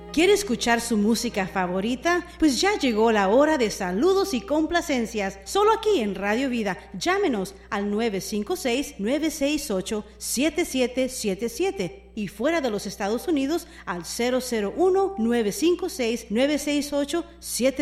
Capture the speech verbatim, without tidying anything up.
¿Quiere escuchar su música favorita? Pues ya llegó la hora de saludos y complacencias, solo aquí en Radio Vida. Llámenos al nueve cinco seis, nueve seis ocho, siete siete siete siete y fuera de los Estados Unidos al cero cero uno, nueve cinco seis, nueve seis ocho, siete siete siete siete.